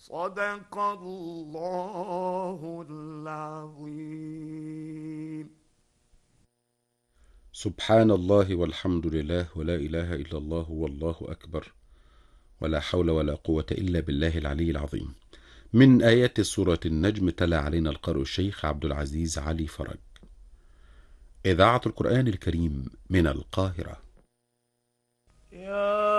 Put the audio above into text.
صدق الله العظيم. سبحان الله والحمد لله ولا إله إلا الله والله أكبر، ولا حول ولا قوة إلا بالله العلي العظيم. من آيات سورة النجم تلا علينا القارئ الشيخ عبد العزيز علي فرج. إذاعة القرآن الكريم من القاهرة. يا